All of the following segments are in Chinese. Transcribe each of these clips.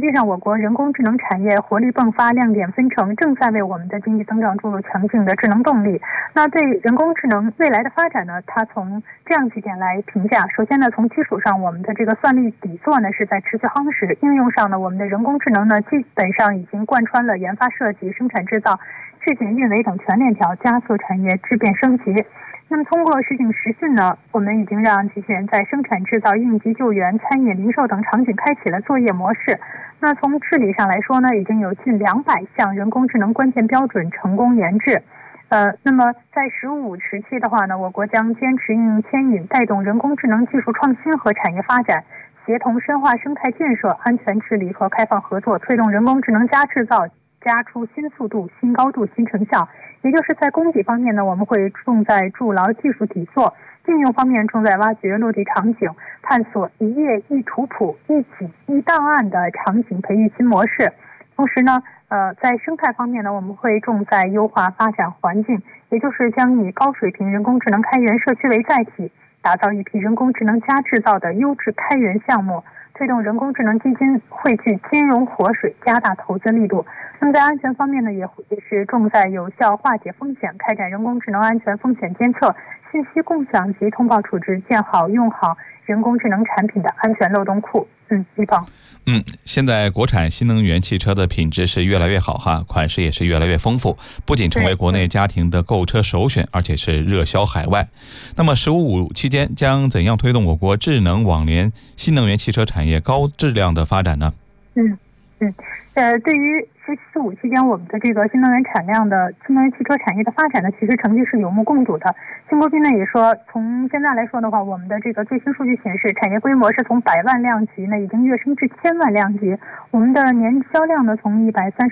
际上我国人工智能产业活力迸发，亮点纷呈，正在为我们的经济增长注入强劲的智能动力。那对人工智能未来的发展呢，它从这样几点来评价。首先呢，从基础上，我们的这个算力底座呢是在持续夯实，应用上呢，我们的人工智能呢基本上已经贯穿了研发设计、生产制造、制检运维等全链条，加速产业质变升级。那么通过实景实训呢，我们已经让机器人在生产制造、应急救援、餐饮、零售等场景开启了作业模式。那从治理上来说呢，已经有近200项人工智能关键标准成功研制。那么在15时期的话呢，我国将坚持应用牵引，带动人工智能技术创新和产业发展，协同深化生态建设、安全治理和开放合作，推动人工智能加制造加出新速度、新高度、新成效。也就是在供给方面呢，我们会重在筑牢技术底座；应用方面重在挖掘落地场景，探索一页一图谱、一己一档案的场景，培育新模式。同时呢，在生态方面呢，我们会重在优化发展环境，也就是将以高水平人工智能开源社区为载体，打造一批人工智能加制造的优质开源项目，推动人工智能基金汇聚金融活水，加大投资力度。那么在安全方面呢，也是重在有效化解风险，开展人工智能安全风险监测、信息共享及通报处置，建好用好人工智能产品的安全漏洞库。李鹏。 现在国产新能源汽车的品质是越来越好哈，款式也是越来越丰富，不仅成为国内家庭的购车首选，而且是热销海外。那么15.5期间将怎样推动我国智能网联新能源汽车产业高质量的发展呢？ 对于15期间我们的这个新能源汽车产业的发展呢，其实成绩是有目共睹的。辛国斌呢也说，从现在来说的话，我们的这个最新数据显示，产业规模是从100万辆级呢已经跃升至1000万辆级，我们的年销量呢从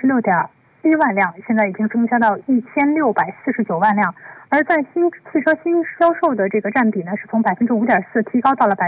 136.1万辆现在已经增加到1649万辆，而在汽车新销售的这个占比呢是从5.4%提高到了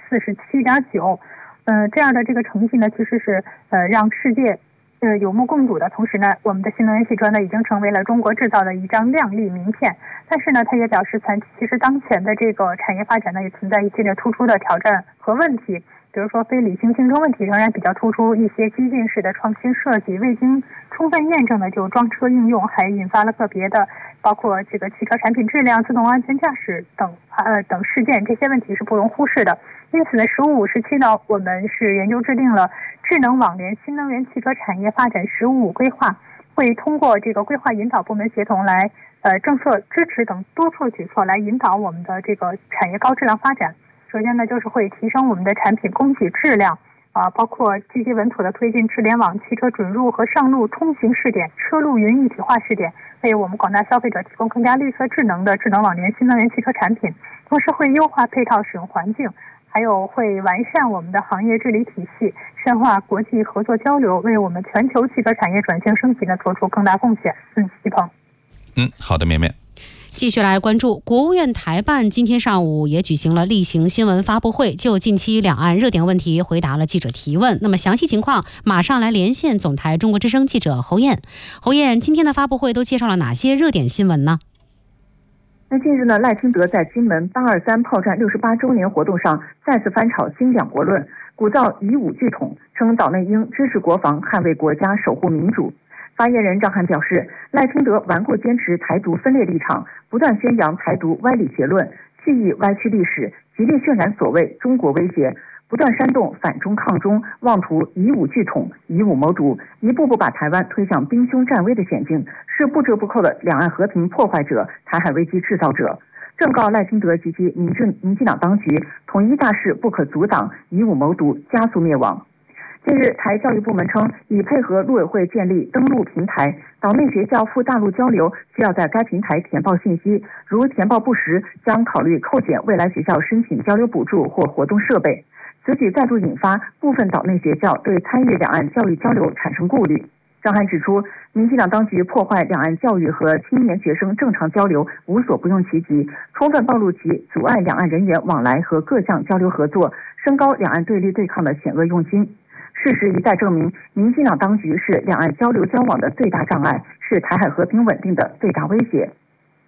47.9%。这样的这个成绩呢，其实是让世界有目共睹的。同时呢，我们的新能源汽车呢已经成为了中国制造的一张亮丽名片。但是呢，他也表示，其实当前的这个产业发展呢，也存在一系列突出的挑战和问题。比如说，非理性竞争问题仍然比较突出，一些激进式的创新设计未经充分验证的就装车应用，还引发了个别的包括这个汽车产品质量、自动安全驾驶等事件，这些问题是不容忽视的。因此呢，15、17呢，我们是研究制定了智能网联新能源汽车产业发展15规划，会通过这个规划引导部门协同来政策支持等多措举措来引导我们的这个产业高质量发展。首先呢，就是会提升我们的产品供给质量包括积极稳妥的推进智联网汽车准入和上路通行试点、车路云一体化试点，为我们广大消费者提供更加绿色智能的智能网联新能源汽车产品。同时会优化配套使用环境，还有会完善我们的行业治理体系，深化国际合作交流，为我们全球汽车产业转型升级呢做出更大贡献。李鹏。 好的，绵绵。 继续来关注，国务院台办今天上午也举行了例行新闻发布会，就近期两岸热点问题回答了记者提问。那么详细情况马上来连线总台中国之声记者侯燕。侯燕，今天的发布会都介绍了哪些热点新闻呢？ 近日呢，赖清德在金门823炮战68周年活动上再次翻炒新两国论，鼓噪以武拒统，称岛内应支持国防，捍卫国家，守护民主。发言人张翰表示，赖清德顽固坚持台独分裂立场，不断宣扬台独歪理结论，蓄意歪曲历史，极力渲染所谓中国威胁，不断煽动反中抗中，妄图以武拒统，以武谋独，一步步把台湾推向兵凶战危的险境，是不折不扣的两岸和平破坏者、台海危机制造者。正告赖清德及其民进党当局，统一大势不可阻挡，以武谋独，加速灭亡。近日，台教育部门称，已配合陆委会建立登录平台，岛内学校赴大陆交流需要在该平台填报信息，如填报不实，将考虑扣减未来学校申请交流补助或活动设备。此举再度引发部分岛内学校对参与两岸教育交流产生顾虑。张翰指出，民进党当局破坏两岸教育和青年学生正常交流，无所不用其极，充分暴露其阻碍两岸人员往来和各项交流合作，升高两岸对立对抗的险恶用心。事实一再证明，民进党当局是两岸交流交往的最大障碍，是台海和平稳定的最大威胁。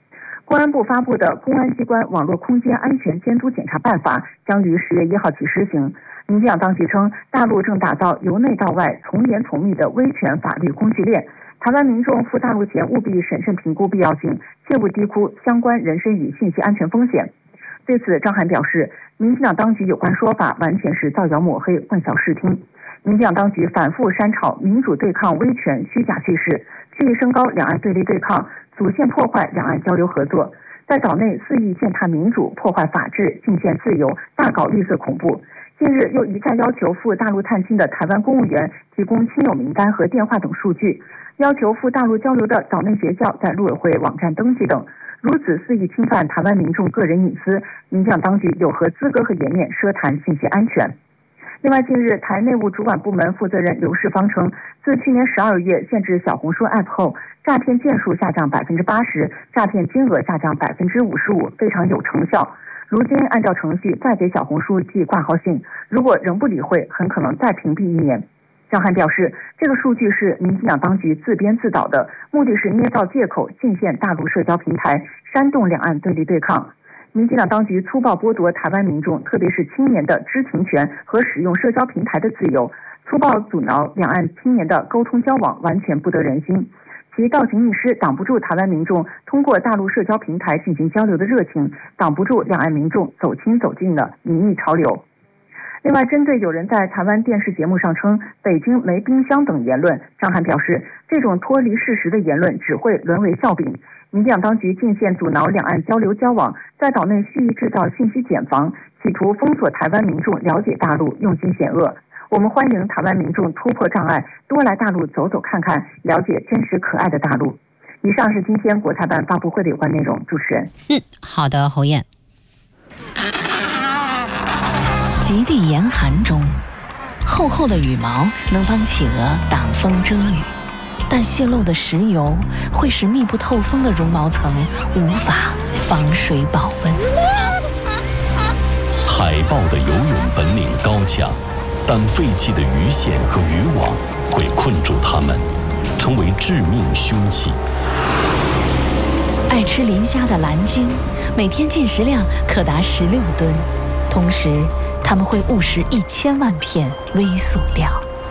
公安部发布的《公安机关网络空间安全监督检查办法》将于10月1号起施行。民进党当局称，大陆正打造由内到外、从严从密的威权法律工具链，台湾民众赴大陆前务必审慎评估必要性，切勿低估相关人身与信息安全风险。对此，张涵表示，民进党当局有关说法完全是造谣抹黑、混淆视听。民进党当局反复煽炒民主对抗威权虚假叙事，蓄意升高两岸对立对抗，阻线破坏两岸交流合作，在岛内肆意践踏民主、破坏法治、禁限自由，大搞绿色恐怖。近日又一再要求赴大陆探亲的台湾公务员提供亲友名单和电话等数据，要求赴大陆交流的岛内学校在陆委会网站登记等，如此肆意侵犯台湾民众个人隐私，民进党当局有何资格和颜面奢谈信息安全？另外，近日台内务主管部门负责人刘世芳称，自去年12月限制小红书 App 后，诈骗件数下降80%，诈骗金额下降55%，非常有成效。如今按照程序再给小红书寄挂号信，如果仍不理会，很可能再屏蔽1年。张涵表示，这个数据是民进党当局自编自导的，目的是捏造借口禁限大陆社交平台，煽动两岸对立对抗。民进党当局粗暴剥夺台湾民众，特别是青年的知情权和使用社交平台的自由，粗暴阻挠两岸青年的沟通交往，完全不得人心。其倒行逆施，挡不住台湾民众通过大陆社交平台进行交流的热情，挡不住两岸民众走亲走近的民意潮流。另外，针对有人在台湾电视节目上称北京没冰箱等言论，张涵表示，这种脱离事实的言论只会沦为笑柄。民进党当局尽限阻挠两岸交流交往，在岛内蓄意制造信息茧房，企图封锁台湾民众了解大陆，用心险恶。我们欢迎台湾民众突破障碍，多来大陆走走看看，了解真实可爱的大陆。以上是今天国台办发布会的有关内容。主持人， 好的，侯燕。 极地严寒中，厚厚的羽毛能帮企鹅挡风遮雨，但泄漏的石油会使密不透风的绒毛层无法防水保温。 海豹的游泳本领高强，但废弃的鱼线和渔网会困住它们，成为致命凶器。 爱吃磷虾的蓝鲸，每天进食量可达16吨，同时它们会误食1000万片微塑料。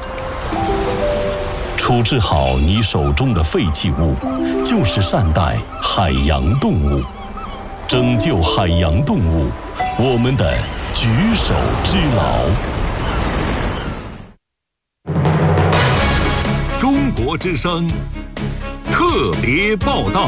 处置好你手中的废弃物，就是善待海洋动物，拯救海洋动物，我们的举手之劳。 中国之声特别报道。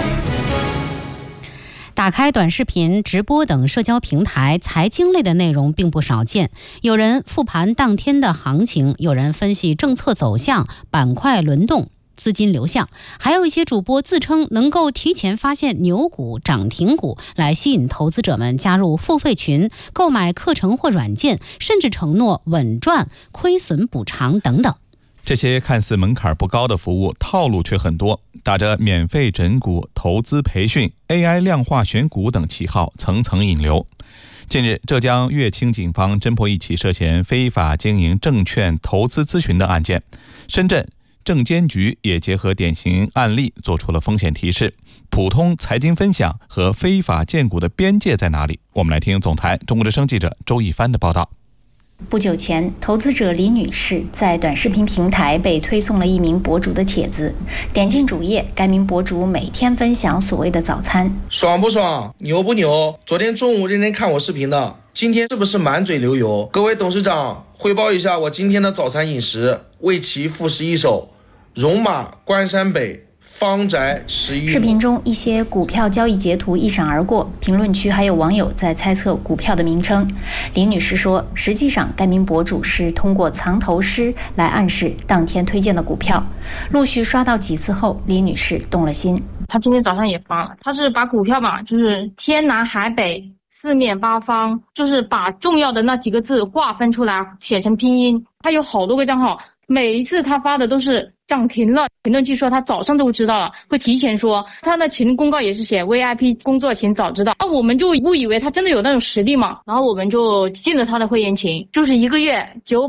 打开短视频、直播等社交平台，财经类的内容并不少见。有人复盘当天的行情，有人分析政策走向、板块轮动、资金流向，还有一些主播自称能够提前发现牛股、涨停股，来吸引投资者们加入付费群、购买课程或软件，甚至承诺稳赚、亏损补偿等等。 这些看似门槛不高的服务，套路却很多，打着免费诊股、投资培训、AI 量化选股等旗号，层层引流。近日，浙江乐清警方侦破一起涉嫌非法经营证券投资咨询的案件。深圳证监局也结合典型案例，做出了风险提示：普通财经分享和非法荐股的边界在哪里？我们来听总台中国之声记者周一帆的报道。 不久前，投资者李女士在短视频平台被推送了一名博主的帖子。点进主页，该名博主每天分享所谓的早餐。 爽不爽？牛不牛？昨天中午认真看我视频的，今天是不是满嘴流油？各位董事长，汇报一下我今天的早餐饮食：味齐副食一手，戎马关山北，方宅11。 视频中一些股票交易截图一闪而过，评论区还有网友在猜测股票的名称。李女士说，实际上该名博主是通过藏头诗来暗示当天推荐的股票。陆续刷到几次后，李女士动了心。 他今天早上也发了，他是把股票嘛，就是天南海北四面八方，就是把重要的那几个字划分出来，写成拼音。他有好多个账号，每一次他发的都是涨停了，评论区说他早上都知道了，会提前说，他的群公告也是写 VIP 工作群早知道，那我们就误以为他真的有那种实力嘛，然后我们就进了他的会员群，就是一个月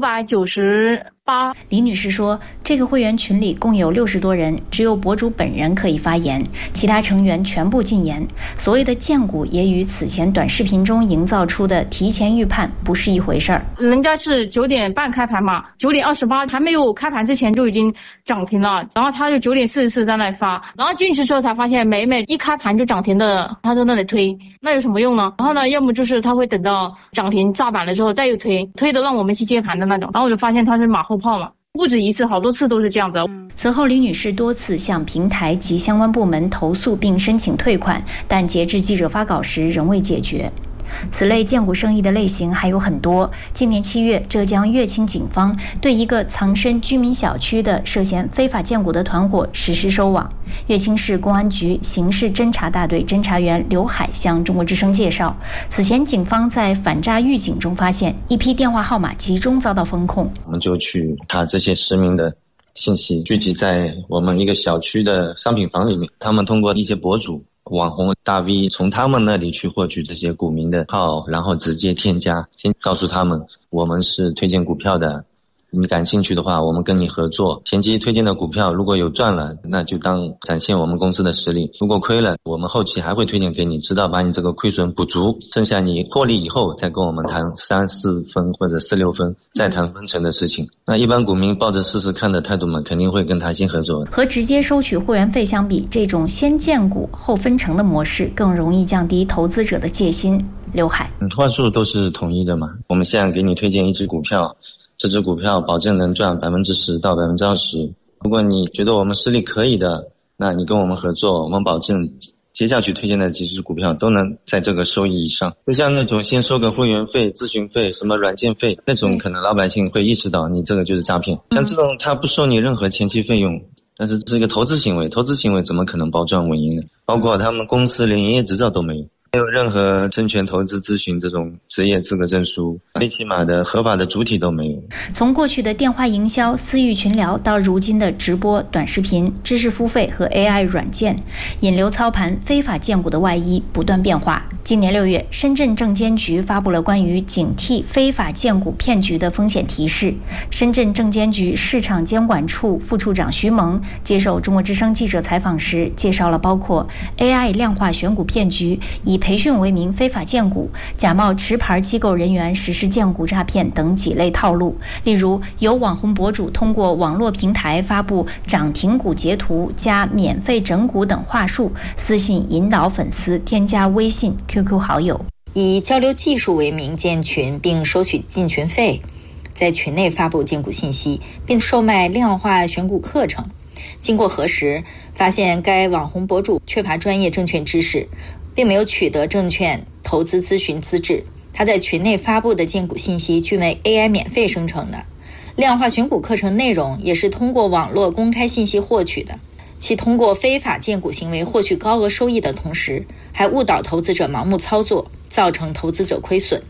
998。 李女士说，这个会员群里共有60多人，只有博主本人可以发言，其他成员全部禁言。所谓的荐股也与此前短视频中营造出的提前预判不是一回事儿。 人家是9点半开盘嘛，9点28还没有开盘之前就已经涨停了，然后他就9点44在那里发，然后进去之后才发现每一开盘就涨停的，他在那里推，那有什么用呢？然后呢，要么就是他会等到涨停炸板了之后再又推的让我们去接盘的那种，然后我就发现他是马后炮嘛，不止一次，好多次都是这样子。 此后，李女士多次向平台及相关部门投诉并申请退款，但截至记者发稿时仍未解决。此类荐股生意的类型还有很多。今年7月，浙江乐清警方对一个藏身居民小区的涉嫌非法荐股的团伙实施收网。乐清市公安局刑事侦查大队侦查员刘海向中国之声介绍，此前警方在反诈预警中发现一批电话号码集中遭到封控， 我们就去查这些实名的信息，聚集在我们一个小区的商品房里面，他们通过一些博主、网红大 V 从他们那里去获取这些股民的号，然后直接添加，先告诉他们我们是推荐股票的，你感兴趣的话我们跟你合作，前期推荐的股票如果有赚了，那就当展现我们公司的实力，如果亏了，我们后期还会推荐给你，直到把你这个亏损补足，剩下你获利以后再跟我们谈3、4分或者4、6分，再谈分成的事情。那一般股民抱着试试看的态度嘛，肯定会跟他先合作。 和直接收取会员费相比，这种先荐股后分成的模式更容易降低投资者的戒心。刘海， 话术都是统一的嘛，我们现在给你推荐一只股票，这只股票保证能赚10%到20%。如果你觉得我们实力可以的，那你跟我们合作，我们保证接下去推荐的几只股票都能在这个收益以上。就像那种先收个会员费、咨询费、什么软件费，那种可能老百姓会意识到你这个就是诈骗。像这种他不收你任何前期费用，但是这是一个投资行为，投资行为怎么可能保赚稳赢呢？包括他们公司连营业执照都没有，没有任何证券投资咨询这种职业资格证书，最起码的合法的主体都没有。 从过去的电话营销、私域群聊到如今的直播、短视频、知识付费和 AI 软件，引流操盘、非法荐股的外衣不断变化。今年6月，深圳证监局发布了关于警惕非法荐股骗局的风险提示。深圳证监局市场监管处副处长徐萌接受中国之声记者采访时介绍了包括 AI 量化选股骗局、以培训为名非法荐股、假冒持牌机构人员实施荐股诈骗等几类套路。例如，有网红博主通过网络平台发布涨停股截图加免费整股等话术，私信引导粉丝添加微信、QQ 好友， 以交流技术为名建群并收取进群费，在群内发布荐股信息，并售卖量化选股课程。经过核实，发现该网红博主缺乏专业证券知识，并没有取得证券投资咨询资质。他在群内发布的荐股信息均为 AI 免费生成的，量化选股课程内容也是通过网络公开信息获取的。其通过非法荐股行为获取高额收益的同时，还误导投资者盲目操作，造成投资者亏损。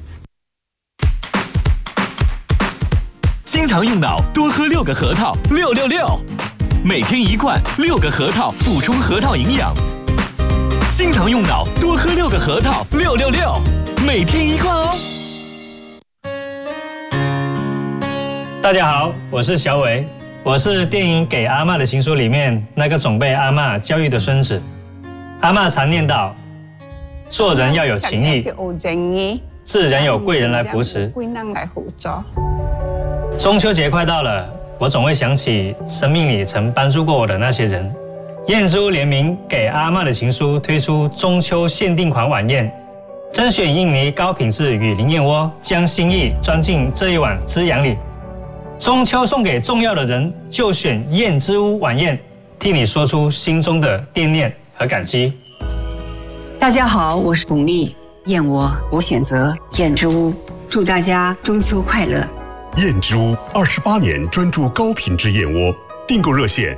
经常用脑，多喝6个核桃，666，每天1罐，6个核桃补充核桃营养。经常用脑，多喝6个核桃，666，每天1罐哦。 大家好，我是小伟，我是电影《给阿嬷的情书》里面那个总被阿嬷教育的孙子。阿嬷常念叨，做人要有情义，自然有贵人来扶持。中秋节快到了，我总会想起生命里曾帮助过我的那些人。燕之屋联名《给阿嬷的情书》推出中秋限定款晚宴，甄选印尼高品质雨林燕窝，将心意装进这一碗滋养里。中秋送给重要的人，就选燕之屋晚宴，替你说出心中的惦念和感激。 大家好，我是巩俐，燕窝我选择燕之屋，祝大家中秋快乐。 燕之屋28年专注高品质燕窝，订购热线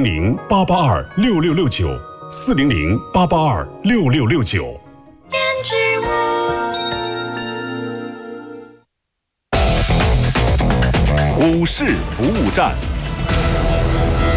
400-882-6669，400-882-6669。 燕之屋。 股市服务站。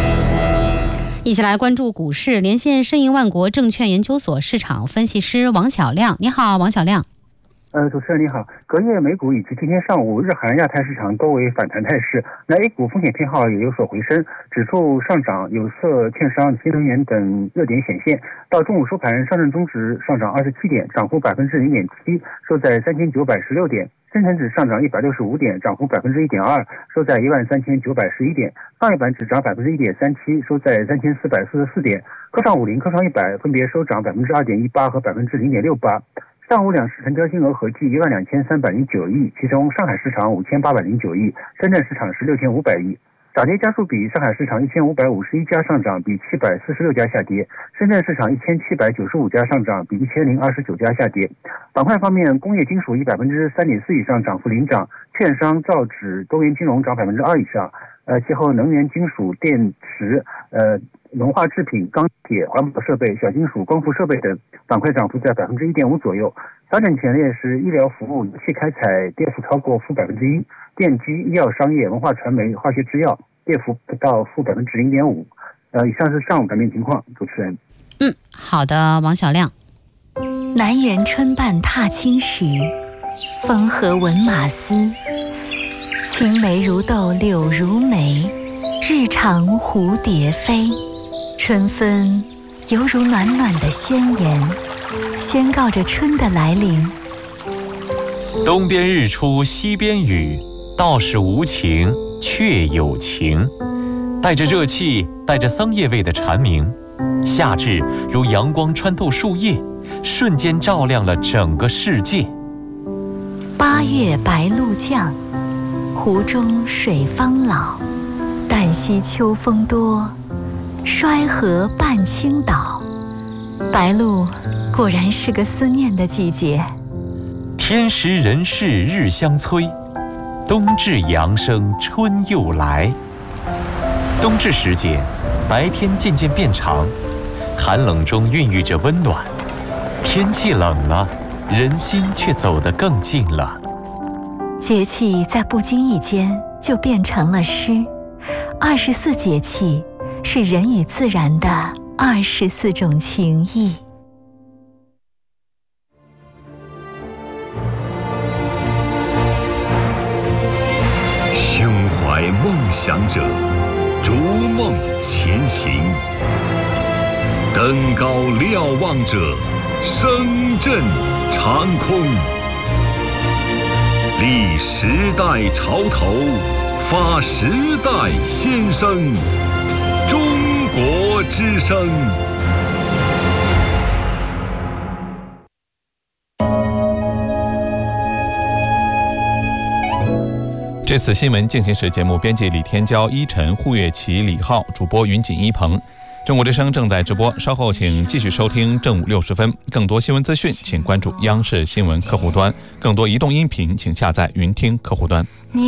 一起来关注股市，连线申银万国证券研究所市场分析师王小亮。你好，王小亮。 主持人你好，隔夜美股以及今天上午日韩亚太市场都为反弹态势，那 A 股风险偏好也有所回升，指数上涨，有色、券商、新能源等热点显现。到中午收盘，上证综指上涨27点，涨幅 0.7%， 收在3916点。深成指上涨165点，涨幅 1.2%， 收在13911点。创业板指涨 1.37%， 收在3444点。科创50、科创100分别收涨 2.18% 和 0.68%。上午两市成交金额合计12309亿，其中上海市场5809亿，深圳市场是6500亿。涨跌家数比：上海市场1551家上涨，比746家下跌；深圳市场1795家上涨，比1029家下跌。板块方面，工业金属以 3.4% 以上涨幅领涨，券商、造纸、多元金融涨 2% 以上。其后能源、金属、电池、文化制品、钢铁、环保设备、小金属、光伏设备等板块涨幅在 1.5% 左右。调整前列是医疗服务、油气开采跌幅超过-1%，电机、医药商业、文化传媒、化学制药跌幅不到-0.5%。以上是上午盘面情况，主持人。 好的，王小亮。 南园春半踏青时，风和闻马嘶。青梅如豆，柳如眉，日长蝴蝶飞。春分犹如暖暖的宣言，宣告着春的来临。 东边日出西边雨，道是无晴却有晴。带着热气，带着桑叶味的蝉鸣，夏至如阳光穿透树叶，瞬间照亮了整个世界。 8月白露降，湖中水方老。旦夕秋风多，衰河半倾倒。白露果然是个思念的季节。 天时人事日相催，冬至阳生春又来。冬至时节，白天渐渐变长，寒冷中孕育着温暖。天气冷了，人心却走得更近了。 节气在不经意间就变成了诗。24节气是人与自然的24种情谊。 胸怀梦想者，逐梦前行；登高瞭望者，声震长空。立时代潮头，发时代先声。中国之声。 这次新闻进行时节目编辑李天骄、依晨、胡月琪、李浩，主播云锦一鹏。中国之声正在直播，稍后请继续收听正午60分。更多新闻资讯，请关注央视新闻客户端；更多移动音频，请下载云听客户端。